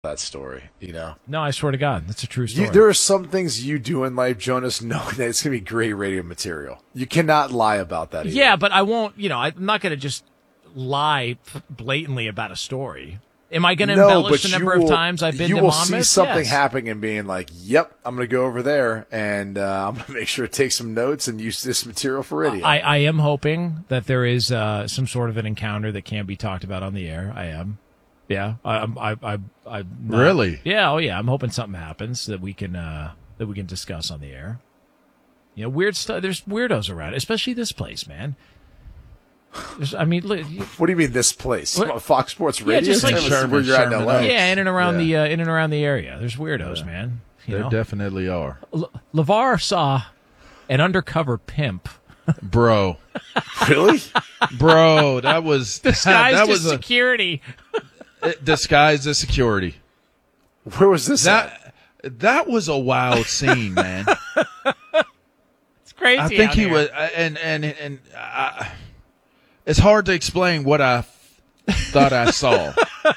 that story, No, I swear to God, that's a true story. There are some things you do in life, Jonas, knowing that it's going to be great radio material. You cannot lie about that either. Yeah, but I won't, I'm not going to just lie blatantly about a story. Am I going to embellish the number of times I've been to Monmouth? You will see something happening and being like, yep, I'm going to go over there, and I'm going to make sure to take some notes and use this material for radio. I am hoping that there is some sort of an encounter that can be talked about on the air. I am. Yeah. I'm really? Yeah. Oh, yeah. I'm hoping something happens that we can discuss on the air. Weird stuff. There's weirdos around, especially this place, man. Look, what do you mean this place? Fox Sports Radio? Yeah, just like where you're at in LA. Yeah, in and around the area. There's weirdos, man. There definitely are. LeVar saw an undercover pimp. Bro. Really? Bro, that was disguised as security. Disguised as security. Where was this at? That was a wild scene, man. It's crazy. I think he was, and it's hard to explain what I thought I saw.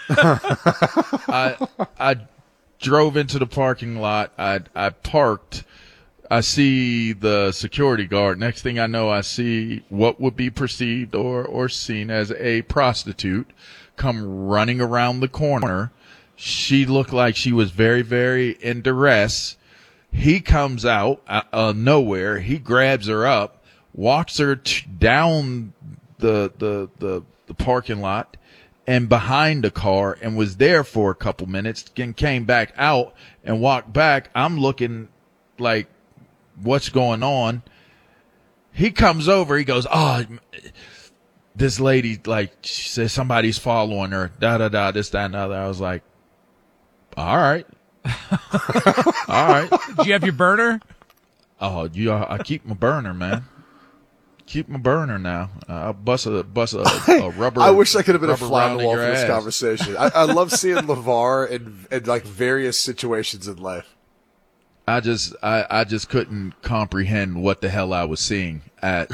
I drove into the parking lot. I parked. I see the security guard. Next thing I know, I see what would be perceived or seen as a prostitute come running around the corner. She looked like she was very, very in duress. He comes out nowhere. He grabs her up, walks her down the parking lot and behind the car, and was there for a couple minutes, and came back out and walked back. I'm looking like, what's going on? He comes over. He goes, "Oh, this lady, she says somebody's following her. This, that, and the other." I was like, all right. All right. Did you have your burner? Oh, I keep my burner, man. Keep my burner now. I'll bust a rubber. I wish I could have been a fly on the wall for ass. this conversation. I love seeing LeVar in like various situations in life. I just couldn't comprehend what the hell I was seeing at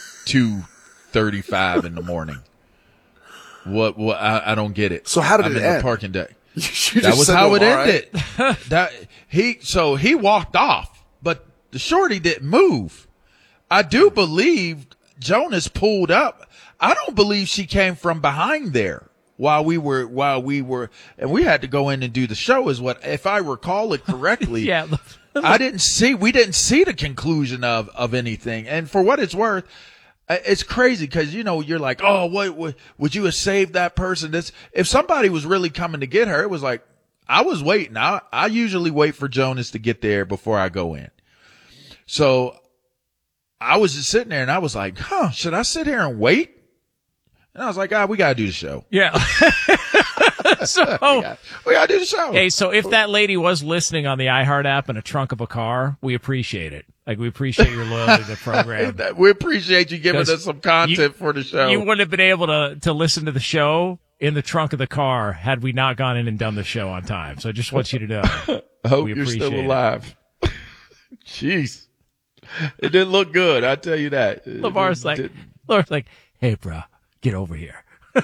2:35 in the morning. What I don't get it. So how did it end? The parking deck. That was how it ended. He walked off, but the shorty didn't move. I do believe Jonas pulled up. I don't believe she came from behind there while we were, and we had to go in and do the show. If I recall it correctly. Yeah. we didn't see the conclusion of anything. And for what it's worth, it's crazy because, you're like, oh, what would you have saved that person? If somebody was really coming to get her, it was like, I was waiting. I usually wait for Jonas to get there before I go in. So I was just sitting there and I was like, should I sit here and wait? And I was like, we got to do the show. Yeah. So we got to do the show. Hey, so if that lady was listening on the iHeart app in a trunk of a car, we appreciate it. We appreciate your loyalty to the program. We appreciate you giving us some content for the show. You wouldn't have been able to listen to the show in the trunk of the car had we not gone in and done the show on time. So I just want you to know. I hope you're still alive. Jeez. It didn't look good, I tell you that. LeVar's like, hey, bro, get over here. Well,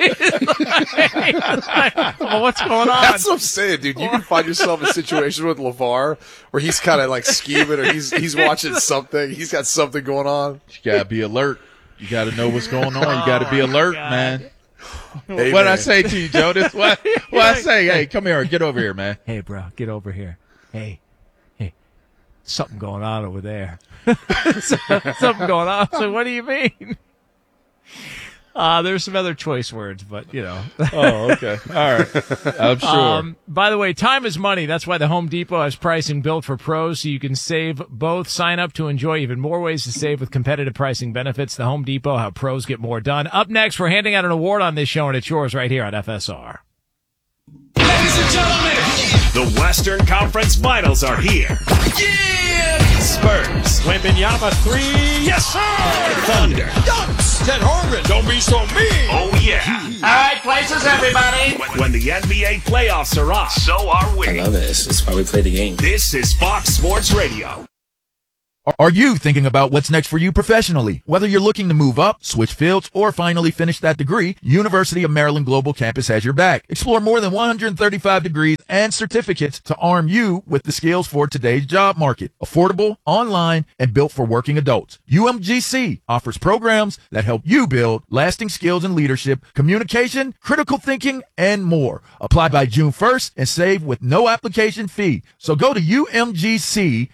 what's going on? That's what I'm saying, dude. You can find yourself in situations with LeVar where he's kind of like scheming, or he's watching something. He's got something going on. You gotta be alert. You gotta know what's going on. You gotta be alert, man. Hey, what I say to you, Jonas? What I say? Hey, come here. Get over here, man. Hey, bro, get over here. Hey, something going on over there. Something going on. So what do you mean? There's some other choice words, but Oh, okay. All right. I'm sure. By the way, time is money. That's why the Home Depot has pricing built for pros, so you can save both. Sign up to enjoy even more ways to save with competitive pricing benefits. The Home Depot, how pros get more done. Up next, we're handing out an award on this show, and it's yours right here on FSR. Ladies and gentlemen, the Western Conference Finals are here. Yeah! Spurs. Wembanyama 3. Yes, sir! Thunder. Dunks. Ted Horgan. Don't be so mean. Oh, yeah. All right, places, everybody. When the NBA playoffs are on, so are we. I love it. It's why we play the game. This is Fox Sports Radio. Are you thinking about what's next for you professionally? Whether you're looking to move up, switch fields, or finally finish that degree, University of Maryland Global Campus has your back. Explore more than 135 degrees and certificates to arm you with the skills for today's job market. Affordable, online, and built for working adults. UMGC offers programs that help you build lasting skills in leadership, communication, critical thinking, and more. Apply by June 1st and save with no application fee. So go to umgc.edu.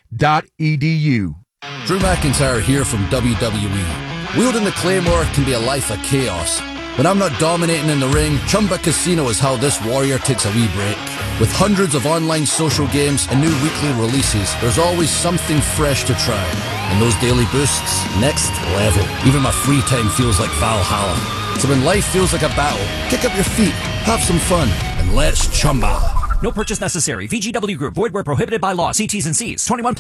Drew McIntyre here from WWE. Wielding the Claymore can be a life of chaos. When I'm not dominating in the ring, Chumba Casino is how this warrior takes a wee break. With hundreds of online social games and new weekly releases, there's always something fresh to try. And those daily boosts, next level. Even my free time feels like Valhalla. So when life feels like a battle, kick up your feet, have some fun, and let's Chumba. No purchase necessary. VGW Group. Void where prohibited by law. See T's and C's. 21.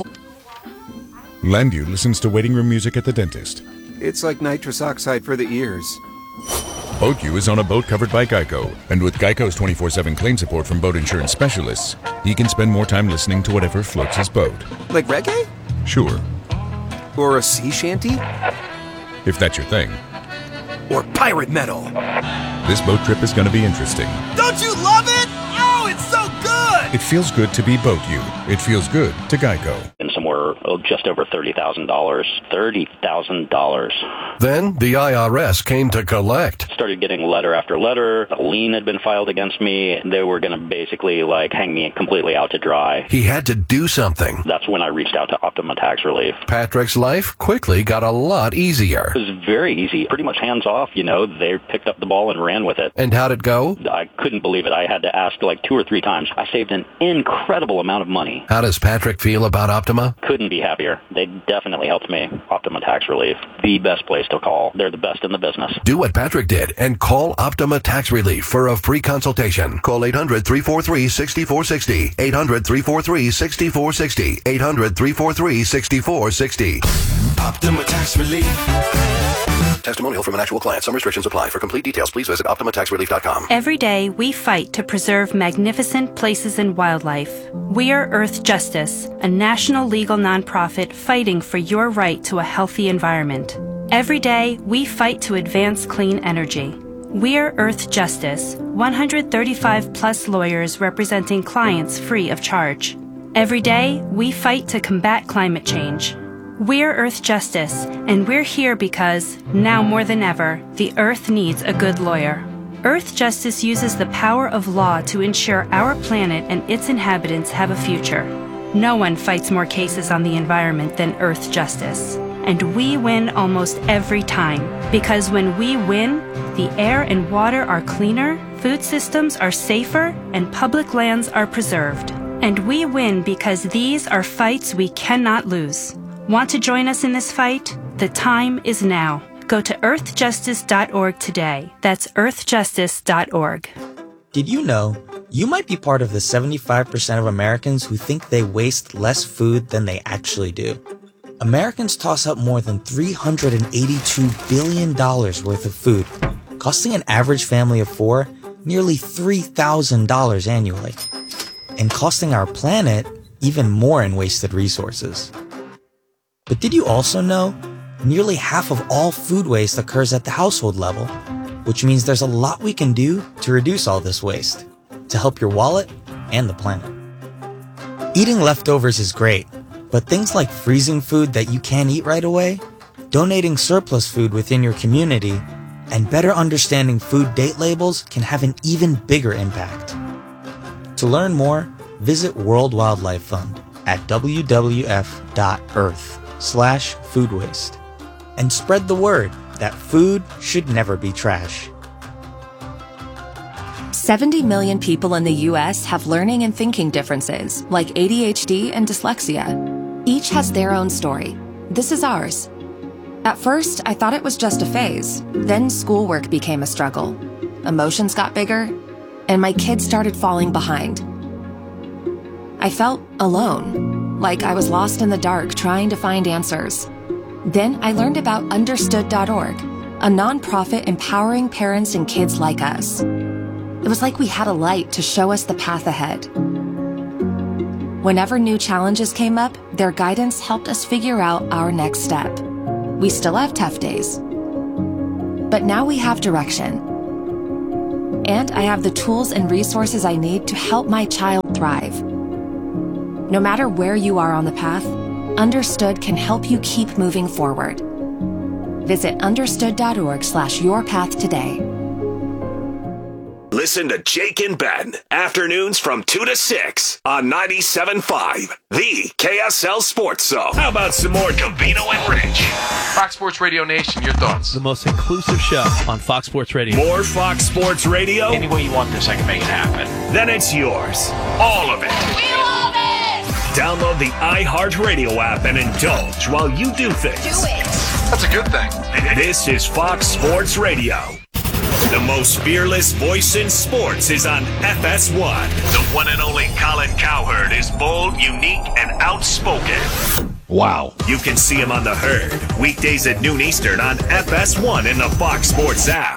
Landu listens to waiting room music at the dentist. It's like nitrous oxide for the ears. BoatU is on a boat covered by Geico, and with Geico's 24/7 claim support from boat insurance specialists, he can spend more time listening to whatever floats his boat. Like reggae? Sure. Or a sea shanty? If that's your thing. Or pirate metal? This boat trip is going to be interesting. Don't you love it? Oh, it's so good! It feels good to be BoatU. It feels good to Geico. And somewhere just over $30,000. $30,000. Then the IRS came to collect. Started getting letter after letter. A lien had been filed against me. They were going to basically hang me completely out to dry. He had to do something. That's when I reached out to Optima Tax Relief. Patrick's life quickly got a lot easier. It was very easy. Pretty much hands off, They picked up the ball and ran with it. And how'd it go? I couldn't believe it. I had to ask 2 or 3 times. I saved an incredible amount of money. How does Patrick feel about Optima? Couldn't be happier. They definitely helped me. Optima Tax Relief. The best place to call. They're the best in the business. Do what Patrick did and call Optima Tax Relief for a free consultation. Call 800-343-6460. 800-343-6460. 800-343-6460. Optima Tax Relief. Testimonial from an actual client. Some restrictions apply. For complete details, please visit OptimaTaxRelief.com. Every day, we fight to preserve magnificent places and wildlife. We are Earth Justice, a national legal nonprofit fighting for your right to a healthy environment. Every day, we fight to advance clean energy. We're Earth Justice, 135 plus lawyers representing clients free of charge. Every day, we fight to combat climate change. We're Earth Justice, and we're here because, now more than ever, the Earth needs a good lawyer. Earth Justice uses the power of law to ensure our planet and its inhabitants have a future. No one fights more cases on the environment than Earth Justice. And we win almost every time, because when we win, the air and water are cleaner, food systems are safer, and public lands are preserved. And we win because these are fights we cannot lose. Want to join us in this fight? The time is now. Go to earthjustice.org today. That's earthjustice.org. Did you know you might be part of the 75% of Americans who think they waste less food than they actually do? Americans toss out more than $382 billion worth of food, costing an average family of 4 nearly $3,000 annually, and costing our planet even more in wasted resources. But did you also know nearly half of all food waste occurs at the household level, which means there's a lot we can do to reduce all this waste, to help your wallet and the planet. Eating leftovers is great, but things like freezing food that you can't eat right away, donating surplus food within your community, and better understanding food date labels can have an even bigger impact. To learn more, visit World Wildlife Fund at wwf.earth/food waste and spread the word that food should never be trash. 70 million people in the U.S. have learning and thinking differences like ADHD and dyslexia. Each has their own story. This is ours. At first, I thought it was just a phase. Then schoolwork became a struggle. Emotions got bigger, and my kids started falling behind. I felt alone, like I was lost in the dark trying to find answers. Then I learned about Understood.org, a nonprofit empowering parents and kids like us. It was like we had a light to show us the path ahead. Whenever new challenges came up, their guidance helped us figure out our next step. We still have tough days, but now we have direction. And I have the tools and resources I need to help my child thrive. No matter where you are on the path, Understood can help you keep moving forward. Visit understood.org/yourpath today. Listen to Jake and Ben, afternoons from 2 to 6 on 97.5, the KSL Sports Zone. How about some more Gavino and Rich? Fox Sports Radio Nation, your thoughts? The most inclusive show on Fox Sports Radio. More Fox Sports Radio? Any way you want this, I can make it happen. Then it's yours. All of it. We love it! Download the iHeartRadio app and indulge while you do things. Do it! That's a good thing. This is Fox Sports Radio. The most fearless voice in sports is on FS1. The one and only Colin Cowherd is bold, unique, and outspoken. Wow. You can see him on The Herd, weekdays at noon Eastern on FS1 in the Fox Sports app.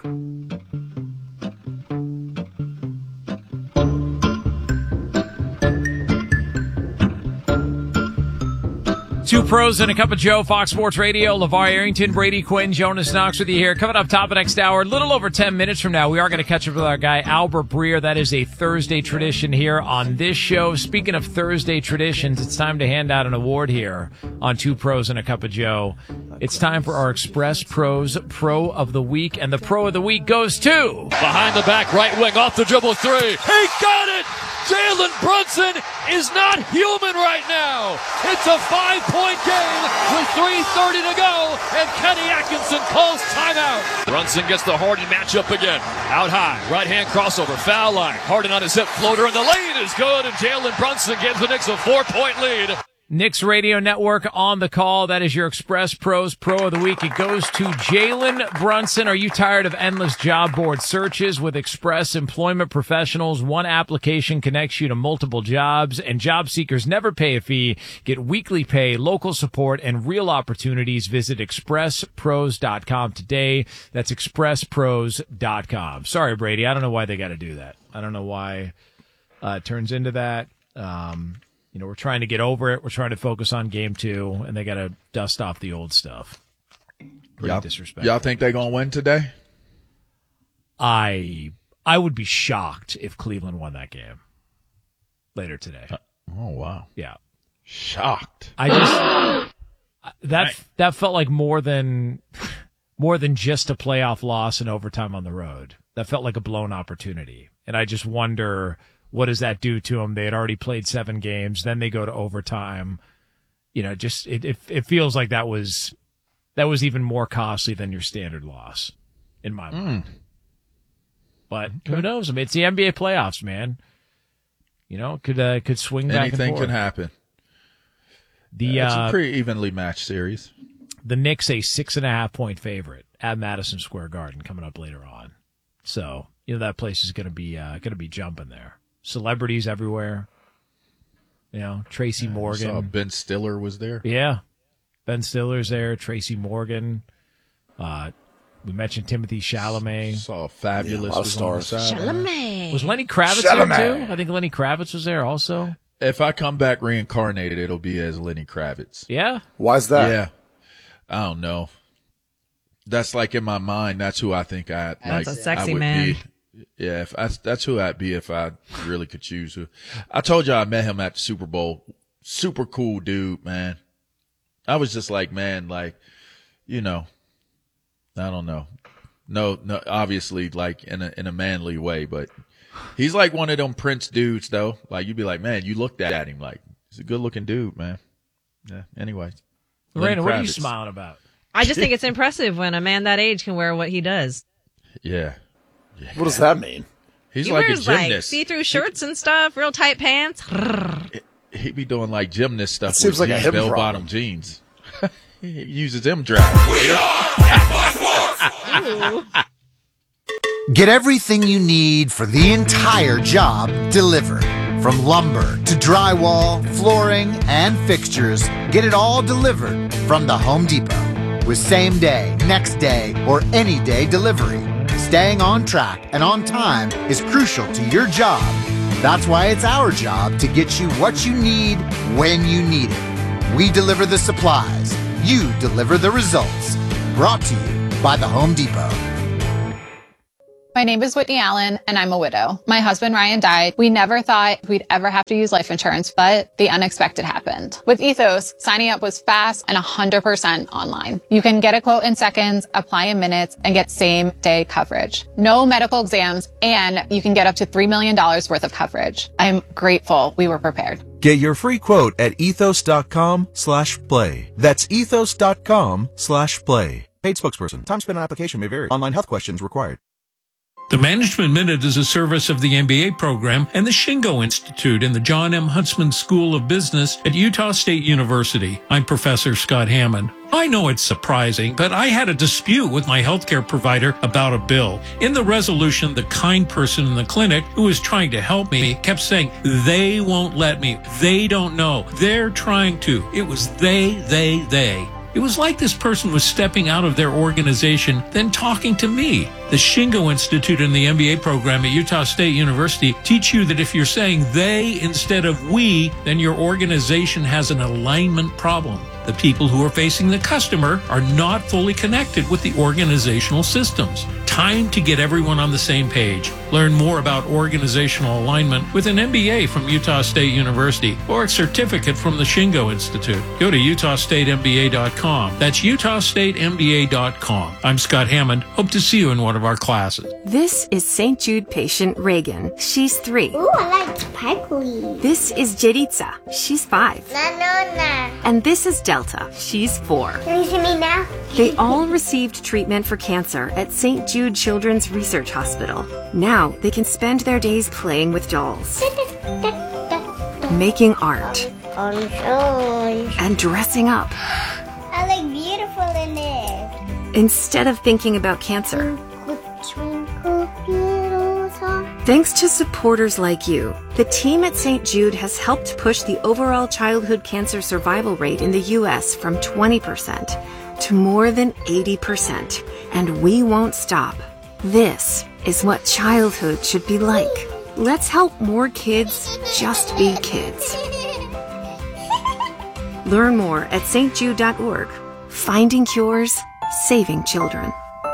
Two pros and a cup of Joe, Fox Sports Radio. LeVar Arrington, Brady Quinn, Jonas Knox with you here. Coming up top of next hour, a little over 10 minutes from now, we are going to catch up with our guy, Albert Breer. That is a Thursday tradition here on this show. Speaking of Thursday traditions, it's time to hand out an award here on Two Pros and a Cup of Joe. It's time for our Express Pros Pro of the Week, and the Pro of the Week goes to... Behind the back, right wing, off the dribble three. He got it! Jalen Brunson is not human right now. It's a 5-point game with 3:30 to go, and Kenny Atkinson calls timeout. Brunson gets the Harden matchup again. Out high, right-hand crossover, foul line. Harden on his hip floater, and the lane is good, and Jalen Brunson gives the Knicks a 4-point lead. Knicks Radio Network on the call. That is your Express Pros Pro of the Week. It goes to Jalen Brunson. Are you tired of endless job board searches? With Express Employment Professionals, one application connects you to multiple jobs, and job seekers never pay a fee. Get weekly pay, local support, and real opportunities. Visit expresspros.com today. That's expresspros.com. Sorry, Brady. I don't know why they got to do that. I don't know why it turns into that. You know, we're trying to get over it. We're trying to focus on game 2, and they got to dust off the old stuff. Pretty disrespectful. Y'all think they're going to win today? I would be shocked if Cleveland won that game later today. Oh, wow. Yeah. Shocked. I just that felt like more than just a playoff loss in overtime on the road. That felt like a blown opportunity. And I just wonder, what does that do to them? They had already played 7 games. Then they go to overtime. You know, just it feels like that was even more costly than your standard loss in my mind. But who knows? I mean, it's the NBA playoffs, man. You know, could swing back and forth. Anything can happen. It's a pretty evenly matched series. The Knicks a 6.5-point favorite at Madison Square Garden coming up later on. So, you know, that place is going to be jumping there. Celebrities everywhere. You know, Tracy Morgan. I saw Ben Stiller was there. Yeah. Ben Stiller's there. Tracy Morgan. We mentioned Timothy Chalamet. Saw Fabulous. Yeah, a lot of stars. Chalamet. Was Lenny Kravitz there too? I think Lenny Kravitz was there also. If I come back reincarnated, it'll be as Lenny Kravitz. Yeah? Why's that? Yeah. I don't know. That's like in my mind. That's who I think That's a sexy would man. be. Yeah, that's who I'd be if I really could choose who. I told you I met him at the Super Bowl. Super cool dude, man. I was just like, man, like, you know, I don't know. No, obviously, like in a manly way, but he's like one of them Prince dudes, though. Like you'd be like, man, you looked at him like he's a good looking dude, man. Yeah. Anyway, Lorena, what are you smiling about? I just think it's impressive when a man that age can wear what he does. Yeah. What does that mean? He's he like a wears gymnast. like see-through shirts and stuff, real tight pants. He be doing like gymnast stuff. Seems like a hip problem. Bell-bottom jeans. He uses them drive. Get everything you need for the entire job delivered. From lumber to drywall, flooring, and fixtures, get it all delivered from the Home Depot. With same day, next day, or any day delivery. Staying on track and on time is crucial to your job That's why it's our job to get you what you need when you need it. We deliver the supplies. You deliver the results. Brought to you by the Home Depot. My name is Whitney Allen, and I'm a widow. My husband, Ryan, died. We never thought we'd ever have to use life insurance, but the unexpected happened. With Ethos, signing up was fast and 100% online. You can get a quote in seconds, apply in minutes, and get same-day coverage. No medical exams, and you can get up to $3 million worth of coverage. I'm grateful we were prepared. Get your free quote at ethos.com/play. That's ethos.com/play. Paid spokesperson. Time spent on application may vary. Online health questions required. The Management Minute is a service of the MBA program and the Shingo Institute in the John M. Huntsman School of Business at Utah State University. I'm Professor Scott Hammond. I know it's surprising, but I had a dispute with my healthcare provider about a bill. In the resolution, the kind person in the clinic who was trying to help me kept saying, they won't let me. They don't know. They're trying to. It was they. It was like this person was stepping out of their organization, then talking to me. The Shingo Institute and the MBA program at Utah State University teach you that if you're saying they instead of we, then your organization has an alignment problem. The people who are facing the customer are not fully connected with the organizational systems. Time to get everyone on the same page. Learn more about organizational alignment with an MBA from Utah State University or a certificate from the Shingo Institute. Go to utahstatemba.com. That's utahstatemba.com. I'm Scott Hammond. Hope to see you in one of our classes. This is St. Jude patient Reagan. She's 3. Ooh, I like sparkly. This is Jeritza. She's 5. Nanona. And this is Delta. She's 4. Can you see me now? They all received treatment for cancer at St. Jude Children's Research Hospital. Now they can spend their days playing with dolls, making art, and dressing up. I look beautiful in this. Instead of thinking about cancer. Thanks to supporters like you, the team at St. Jude has helped push the overall childhood cancer survival rate in the U.S. from 20% to more than 80%. And we won't stop. This is what childhood should be like. Let's help more kids just be kids. Learn more at stjude.org. Finding cures, saving children.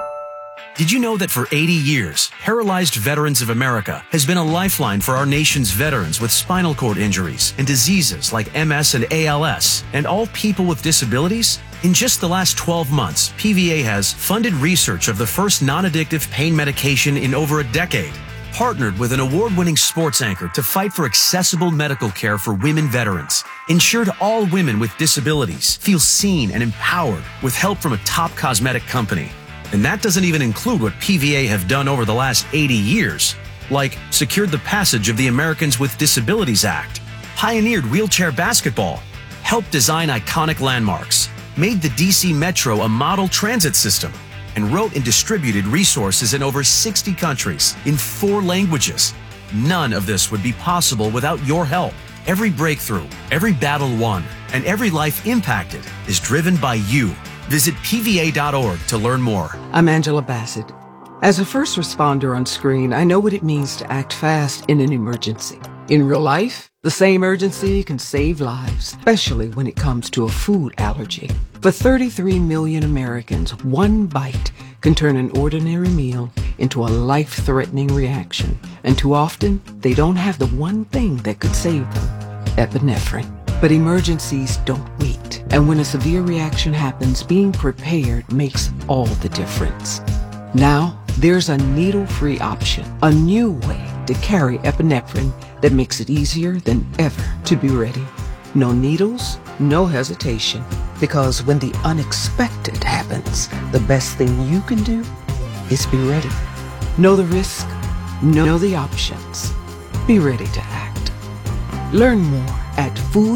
Did you know that for 80 years, Paralyzed Veterans of America has been a lifeline for our nation's veterans with spinal cord injuries and diseases like MS and ALS, and all people with disabilities? In just the last 12 months, PVA has funded research of the first non-addictive pain medication in over a decade, partnered with an award-winning sports anchor to fight for accessible medical care for women veterans, ensured all women with disabilities feel seen and empowered with help from a top cosmetic company. And that doesn't even include what PVA have done over the last 80 years, like secured the passage of the Americans with Disabilities Act, pioneered wheelchair basketball, helped design iconic landmarks, made the DC Metro a model transit system, and wrote and distributed resources in over 60 countries in 4 languages. None of this would be possible without your help. Every breakthrough, every battle won, and every life impacted is driven by you. Visit PVA.org to learn more. I'm Angela Bassett. As a first responder on screen, I know what it means to act fast in an emergency. In real life, the same urgency can save lives, especially when it comes to a food allergy. For 33 million Americans, one bite can turn an ordinary meal into a life-threatening reaction. And too often, they don't have the one thing that could save them: epinephrine. But emergencies don't wait. And when a severe reaction happens, being prepared makes all the difference. Now, there's a needle-free option, a new way to carry epinephrine that makes it easier than ever to be ready. No needles, no hesitation. Because when the unexpected happens, the best thing you can do is be ready. Know the risk, know the options. Be ready to act. Learn more at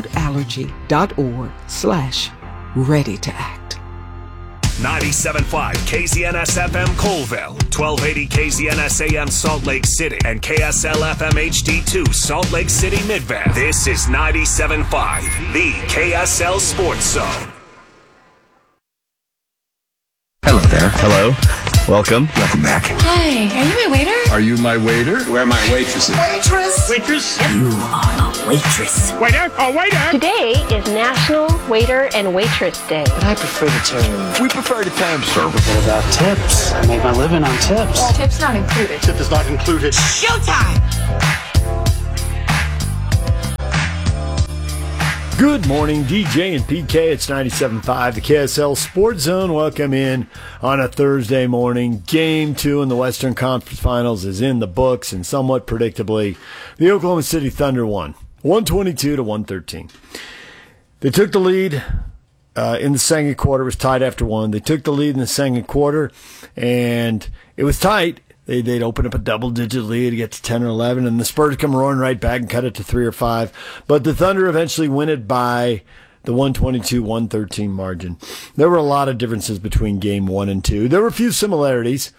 foodallergy.org/ready to act. 97.5 KZNS FM Colville, 1280 KZNS AM Salt Lake City, and KSL FM HD2 Salt Lake City Midvale. This is 97.5, the KSL Sports Zone. Hello there. Hello. Welcome. Welcome back. Hi, are you my waiter? Are you my waiter? Where are my waitresses? Waitress! Waitress? You are a waitress. Waiter? Oh, waiter! Today is National Waiter and Waitress Day. But I prefer the term. We prefer the term service. What about tips? I make my living on tips. Well, tips not included. Tip is not included. Showtime! Good morning, DJ and PK. It's 97.5, the KSL Sports Zone. Welcome in on a Thursday morning. Game 2 in the Western Conference Finals is in the books, and somewhat predictably, the Oklahoma City Thunder won, 122-113. They took the lead in the second quarter. It was tied after one. They took the lead in the second quarter, and it was tight. They'd open up a double-digit lead to get to 10 or 11, and the Spurs come roaring right back and cut it to 3 or 5. But the Thunder eventually win it by the 122-113 margin. There were a lot of differences between Game 1 and 2. There were a few similarities.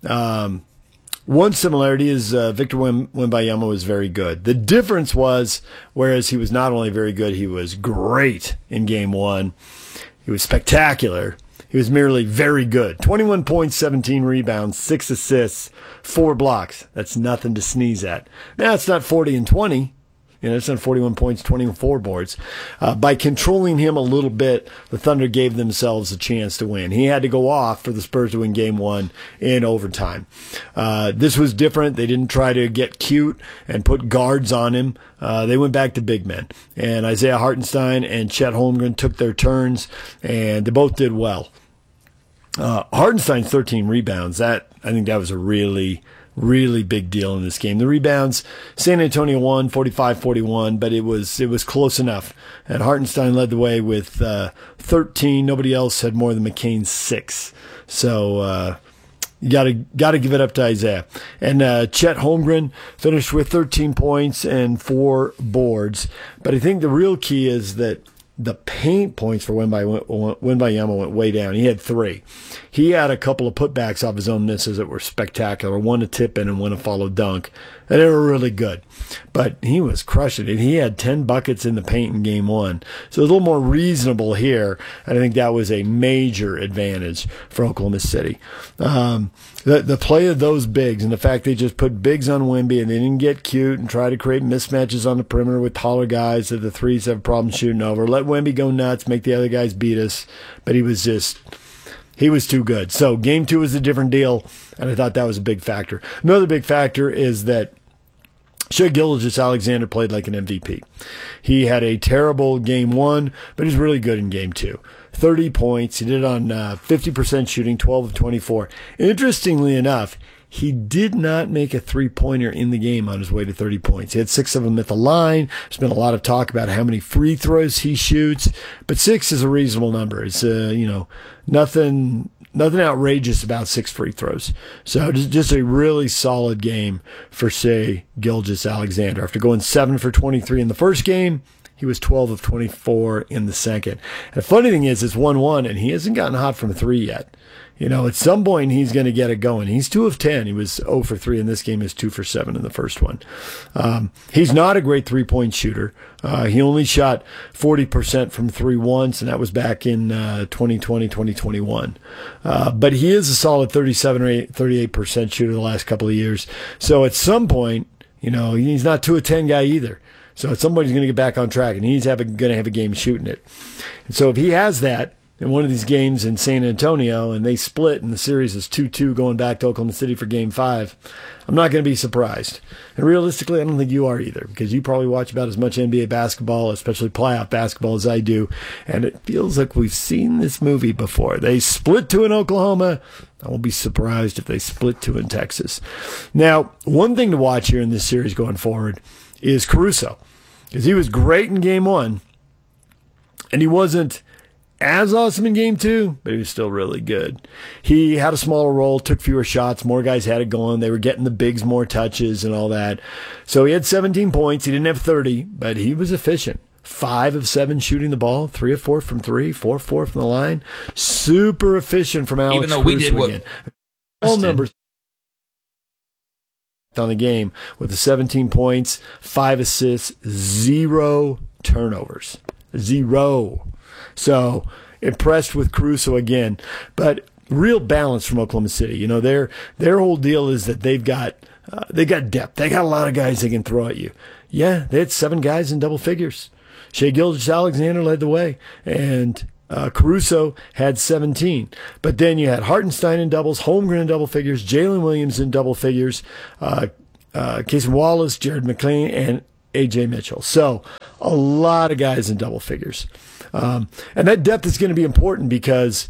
One similarity is Victor Wembanyama was very good. The difference was, whereas he was not only very good, he was great in Game 1. He was spectacular. He was merely very good. 21 points, 17 rebounds, 6 assists, 4 blocks. That's nothing to sneeze at. Now, it's not 40 and 20. It's not 41 points, 24 boards. By controlling him a little bit, the Thunder gave themselves a chance to win. He had to go off for the Spurs to win Game 1 in overtime. This was different. They didn't try to get cute and put guards on him. They went back to big men. And Isaiah Hartenstein and Chet Holmgren took their turns, and they both did well. Hartenstein's 13 rebounds, I think that was a really big deal in this game. The rebounds, San Antonio won 45-41, but it was close enough. And Hartenstein led the way with 13. Nobody else had more than McCain's 6. So you gotta give it up to Isaiah. And Chet Holmgren finished with 13 points and 4 boards. But I think the real key is that the paint points for Wembanyama went way down. He had 3. He had a couple of putbacks off his own misses that were spectacular. One a tip-in and one a follow dunk. And they were really good. But he was crushing it. He had 10 buckets in the paint in Game 1. So a little more reasonable here. And I think that was a major advantage for Oklahoma City. The play of those bigs and the fact they just put bigs on Wemby and they didn't get cute and try to create mismatches on the perimeter with taller guys that the threes have problems shooting over. Let Wemby go nuts, make the other guys beat us. But he was too good. So Game 2 was a different deal, and I thought that was a big factor. Another big factor is that Shai Gilgeous-Alexander played like an MVP. He had a terrible Game 1, but he was really good in Game 2. 30 points. He did it on 50% shooting, 12 of 24. Interestingly enough, he did not make a three-pointer in the game on his way to 30 points. He had 6 of them at the line. There's been a lot of talk about how many free throws he shoots, but 6 is a reasonable number. It's nothing outrageous about 6 free throws. So just a really solid game for Shai Gilgeous-Alexander. After going 7 for 23 in the first game, he was 12 of 24 in the second. And the funny thing is, it's 1-1, and he hasn't gotten hot from 3 yet. At some point, he's going to get it going. He's 2 of 10. He was 0 for 3 in this game. He was 2 for 7 in the first one. He's not a great three-point shooter. He only shot 40% from 3 once, and that was back in 2020, 2021. But he is a solid 37 or 38% shooter the last couple of years. So at some point, he's not 2 of 10 guy either. So somebody's going to get back on track, and he's going to have a game shooting it. And so if he has that in one of these games in San Antonio, and they split, and the series is 2-2 going back to Oklahoma City for Game 5, I'm not going to be surprised. And realistically, I don't think you are either, because you probably watch about as much NBA basketball, especially playoff basketball, as I do, and it feels like we've seen this movie before. They split 2 in Oklahoma. I won't be surprised if they split 2 in Texas. Now, one thing to watch here in this series going forward is Caruso, because he was great in Game 1, and he wasn't as awesome in Game 2, but he was still really good. He had a smaller role, took fewer shots, more guys had it going. They were getting the bigs more touches and all that. So he had 17 points. He didn't have 30, but he was efficient. 5 of 7 shooting the ball, 3 of 4 from 3, 4 of 4 from the line. Super efficient from Alex Even though Caruso we did what again. All numbers on the game with the 17 points, 5 assists, 0 turnovers. 0. So impressed with Caruso again. But real balance from Oklahoma City. You know, their whole deal is that they got depth. They got a lot of guys they can throw at you. Yeah, they had 7 guys in double figures. Shai Gilgeous-Alexander led the way, and Caruso had 17. But then you had Hartenstein in doubles, Holmgren in double figures, Jalen Williams in double figures, Casey Wallace, Jared McLean, and A.J. Mitchell. So a lot of guys in double figures. And that depth is going to be important because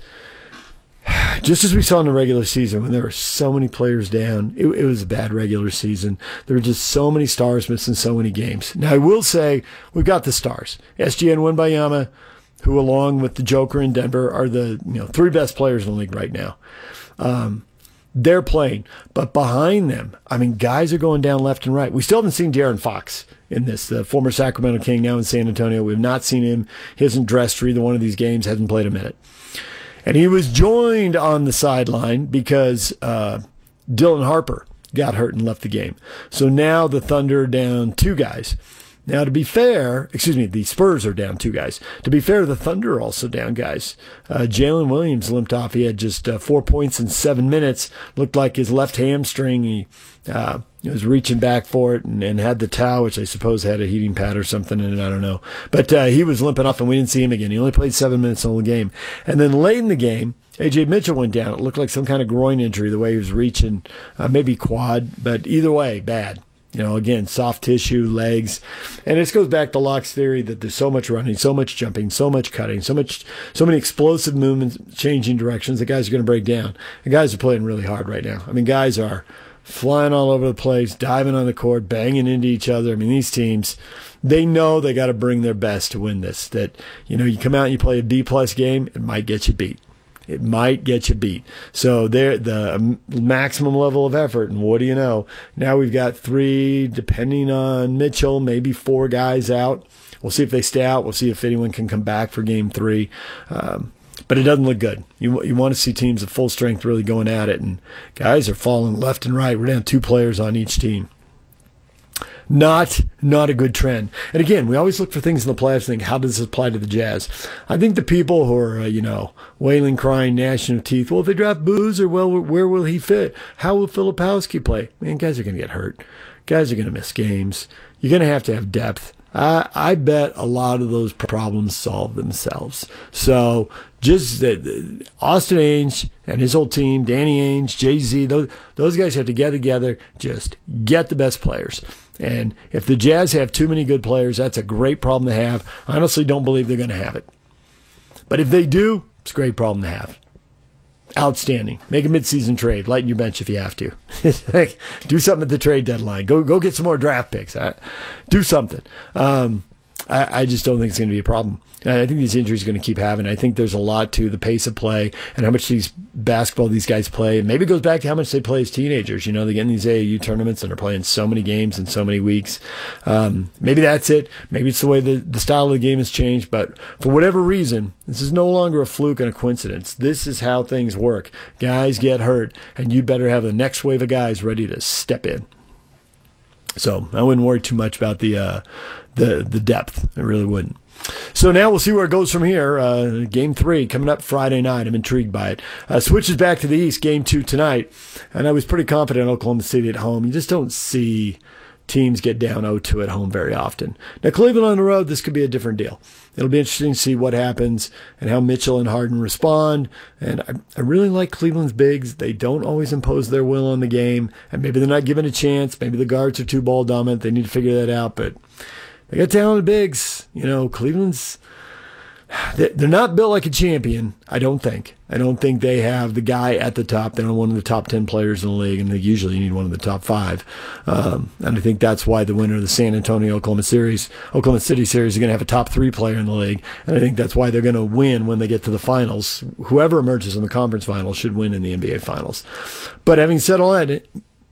just as we saw in the regular season, when there were so many players down, it was a bad regular season. There were just so many stars missing so many games. Now, I will say we've got the stars. SGA and Wembanyama, who along with the Joker in Denver are the 3 best players in the league right now. They're playing. But behind them, I mean, guys are going down left and right. We still haven't seen De'Aaron Fox in this, the former Sacramento King, now in San Antonio. We've not seen him. He hasn't dressed for either one of these games, hasn't played a minute. And he was joined on the sideline because Dylan Harper got hurt and left the game. So now the Thunder are down 2 guys. Now, to be fair, the Spurs are down 2 guys. To be fair, the Thunder are also down guys. Jalen Williams limped off. He had just 4 points in 7 minutes. Looked like his left hamstring. He was reaching back for it and had the towel, which I suppose had a heating pad or something in it. I don't know. But he was limping off, and we didn't see him again. He only played 7 minutes in the game. And then late in the game, A.J. Mitchell went down. It looked like some kind of groin injury, the way he was reaching, maybe quad. But either way, bad. Again, soft tissue, legs. And this goes back to Locke's theory that there's so much running, so much jumping, so much cutting, so many explosive movements, changing directions. The guys are going to break down. The guys are playing really hard right now. I mean, guys are flying all over the place, diving on the court, banging into each other. I mean, these teams, they know they got to bring their best to win this. That, you come out and you play a B-plus game, it might get you beat. It might get you beat. So they're the maximum level of effort. And what do you know? Now we've got 3, depending on Mitchell, maybe 4 guys out. We'll see if they stay out. We'll see if anyone can come back for game 3. But it doesn't look good. You want to see teams of full strength really going at it. And guys are falling left and right. We're down 2 players on each team. Not a good trend. And again, we always look for things in the playoffs and think, how does this apply to the Jazz? I think the people who are, wailing, crying, gnashing of teeth, well, if they draft Boozer, well, where will he fit? How will Filipowski play? Man, guys are going to get hurt. Guys are going to miss games. You're going to have depth. I bet a lot of those problems solve themselves. So just Austin Ainge and his whole team, Danny Ainge, Jay-Z, those guys have to get together, just get the best players. And if the Jazz have too many good players, that's a great problem to have. I honestly don't believe they're going to have it. But if they do, it's a great problem to have. Outstanding. Make a midseason trade. Lighten your bench if you have to. Do something at the trade deadline. Go get some more draft picks. Do something. I just don't think it's going to be a problem. I think these injuries are going to keep happening. I think there's a lot to the pace of play and how much these guys play. And maybe it goes back to how much they play as teenagers. They get in these AAU tournaments and are playing so many games in so many weeks. Maybe that's it. Maybe it's the way the style of the game has changed. But for whatever reason, this is no longer a fluke and a coincidence. This is how things work. Guys get hurt, and you better have the next wave of guys ready to step in. So I wouldn't worry too much about the depth. I really wouldn't. So now we'll see where it goes from here. Game 3 coming up Friday night. I'm intrigued by it. Switches back to the East, Game 2 tonight. And I was pretty confident in Oklahoma City at home. You just don't see teams get down 0-2 at home very often. Now, Cleveland on the road, this could be a different deal. It'll be interesting to see what happens and how Mitchell and Harden respond. And I really like Cleveland's bigs. They don't always impose their will on the game. And maybe they're not given a chance. Maybe the guards are too ball dominant. They need to figure that out. But they got talented bigs. Cleveland's, they're not built like a champion, I don't think. I don't think they have the guy at the top. They're one of the top 10 players in the league, and they usually need one of the top 5. And I think that's why the winner of the San Antonio-Oklahoma City series is going to have a top 3 player in the league. And I think that's why they're going to win when they get to the finals. Whoever emerges in the conference finals should win in the NBA finals. But having said all that,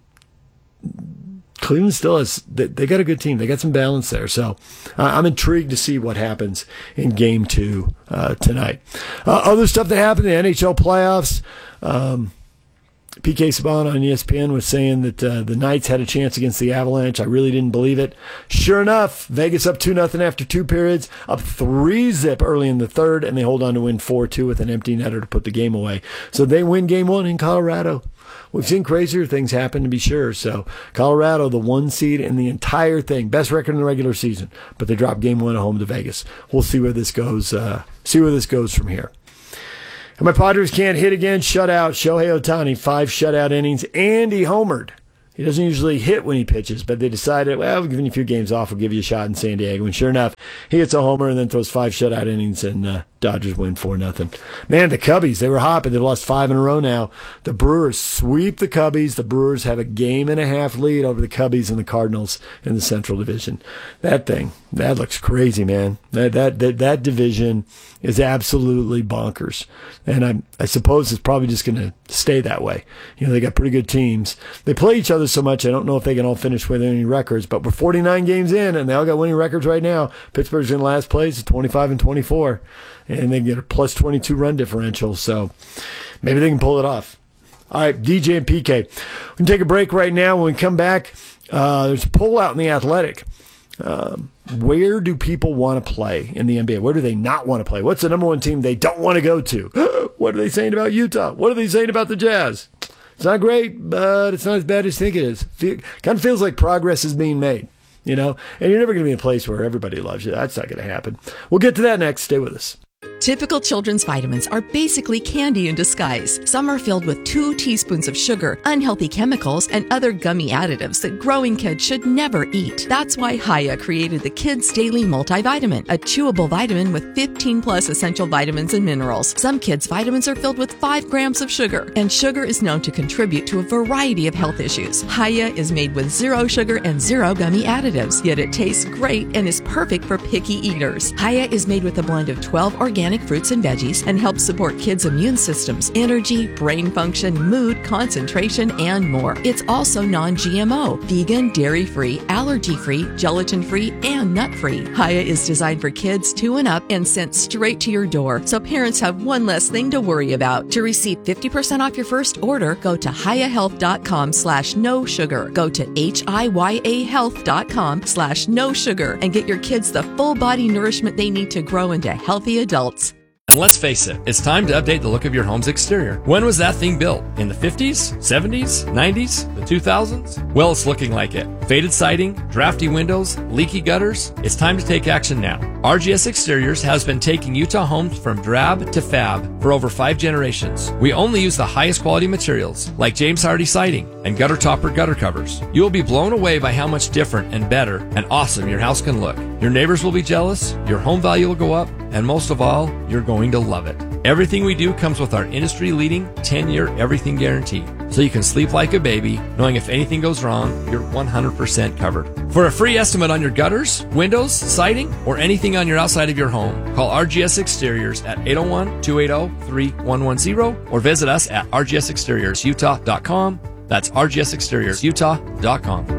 Cleveland still has, they got a good team. They got some balance there. So I'm intrigued to see what happens in Game 2 tonight. Other stuff that happened in the NHL playoffs. PK Saban on ESPN was saying that the Knights had a chance against the Avalanche. I really didn't believe it. Sure enough, Vegas up 2-0 after 2 periods, up 3-0 early in the third, and they hold on to win 4-2 with an empty netter to put the game away. So they win Game 1 in Colorado. We've seen crazier things happen, to be sure. So Colorado, the 1 seed in the entire thing, best record in the regular season, but they dropped Game 1 at home to Vegas. We'll see where this goes. See where this goes from here. And my Padres can't hit again. Shutout. Shohei Ohtani, 5 shutout innings, and he homered. He doesn't usually hit when he pitches, but they decided, well, we're giving you a few games off. We'll give you a shot in San Diego. And sure enough, he hits a homer and then throws 5 shutout innings, and Dodgers win 4-0. Man, the Cubbies, they were hot, but they've lost 5 in a row now. The Brewers sweep the Cubbies. The Brewers have a 1.5-game lead over the Cubbies and the Cardinals in the Central Division. That looks crazy, man. That division is absolutely bonkers. And I suppose it's probably just going to stay that way. They got pretty good teams. They play each other so much, I don't know if they can all finish with any records, but we're 49 games in, and they all got winning records right now. Pittsburgh's in last place at 25-24, and they get a plus 22 run differential, so maybe they can pull it off. All right, DJ and PK. We can take a break right now. When we come back, there's a poll out in The Athletic. Where do people want to play in the NBA? Where do they not want to play? What's the number one team they don't want to go to? What are they saying about Utah? What are they saying about the Jazz? It's not great, but it's not as bad as you think it is. Kind of feels like progress is being made, and you're never going to be in a place where everybody loves you. That's not going to happen. We'll get to that next. Stay with us. Typical children's vitamins are basically candy in disguise. Some are filled with 2 teaspoons of sugar, unhealthy chemicals, and other gummy additives that growing kids should never eat. That's why Hiya created the Kids Daily Multivitamin, a chewable vitamin with 15+ essential vitamins and minerals. Some kids' vitamins are filled with 5 grams of sugar, and sugar is known to contribute to a variety of health issues. Hiya is made with 0 sugar and 0 gummy additives, yet it tastes great and is perfect for picky eaters. Hiya is made with a blend of 12 organic fruits and veggies and helps support kids' immune systems, energy, brain function, mood, concentration, and more. It's also non-GMO, vegan, dairy-free, allergy-free, gelatin-free, and nut-free. Hiya is designed for kids 2 and up and sent straight to your door, so parents have one less thing to worry about. To receive 50% off your first order, go to hiyahealth.com/no sugar. Go to hiyahealth.com/no sugar and get your kids the full body nourishment they need to grow into healthy adults. And let's face it, it's time to update the look of your home's exterior. When was that thing built? In the 50s, 70s, 90s, the 2000s? Well, it's looking like it. Faded siding, drafty windows, leaky gutters. It's time to take action now. RGS Exteriors has been taking Utah homes from drab to fab for over 5 generations. We only use the highest quality materials, like James Hardy siding and gutter topper gutter covers. You will be blown away by how much different and better and awesome your house can look. Your neighbors will be jealous, your home value will go up, and most of all, you're going to love it. Everything we do comes with our industry-leading 10-year everything guarantee, so you can sleep like a baby, knowing if anything goes wrong, you're 100% covered. For a free estimate on your gutters, windows, siding, or anything on your outside of your home, call RGS Exteriors at 801-280-3110 or visit us at rgsexteriorsutah.com. That's rgsexteriorsutah.com.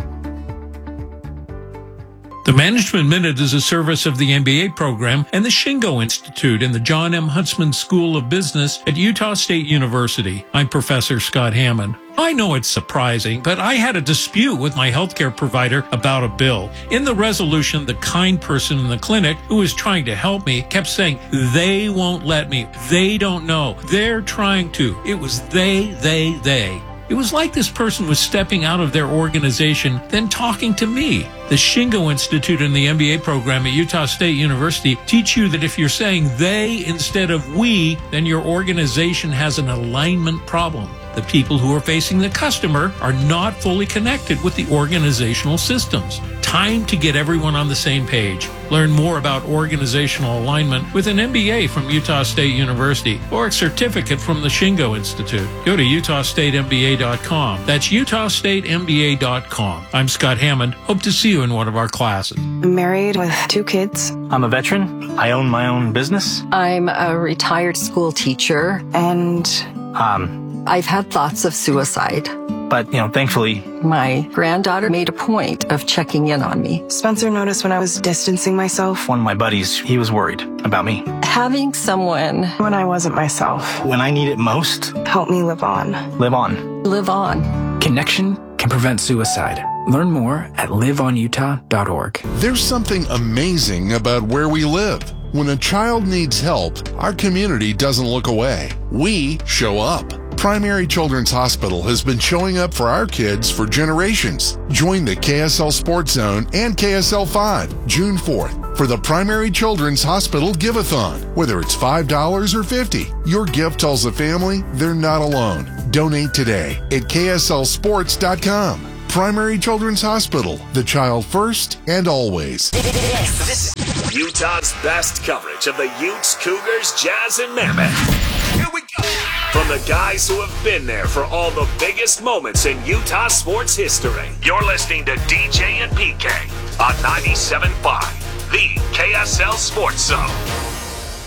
The Management Minute is a service of the MBA program and the Shingo Institute in the John M. Huntsman School of Business at Utah State University. I'm Professor Scott Hammond. I know it's surprising, but I had a dispute with my healthcare provider about a bill. In the resolution, the kind person in the clinic who was trying to help me kept saying, they won't let me. They don't know. They're trying to. It was they. It was like this person was stepping out of their organization, then talking to me. The Shingo Institute and the MBA program at Utah State University teach you that if you're saying they instead of we, then your organization has an alignment problem. The people who are facing the customer are not fully connected with the organizational systems. Time to get everyone on the same page. Learn more about organizational alignment with an MBA from Utah State University or a certificate from the Shingo Institute. Go to utahstatemba.com. That's utahstatemba.com. I'm Scott Hammond. Hope to see you in one of our classes. I'm married with 2 kids. I'm a veteran. I own my own business. I'm a retired school teacher, and I've had thoughts of suicide. But, thankfully, my granddaughter made a point of checking in on me. Spencer noticed when I was distancing myself. one of my buddies, he was worried about me. Having someone When I wasn't myself. When I need it most, Help me live on. live on. live on. Connection can prevent suicide. Learn more at liveonutah.org. There's something amazing about where we live. When a child needs help, our community doesn't look away. We show up. Primary Children's Hospital has been showing up for our kids for generations. Join the KSL Sports Zone and KSL 5 June 4th for the Primary Children's Hospital Give-a-thon. Whether it's $5 or $50, your gift tells the family they're not alone. Donate today at KSLSports.com. Primary Children's Hospital, the child first and always. This is Utah's best coverage of the Utes, Cougars, Jazz, and Mammoth. Here we go. From the guys who have been there for all the biggest moments in Utah sports history. You're listening to DJ and PK on 97.5, the KSL Sports Zone.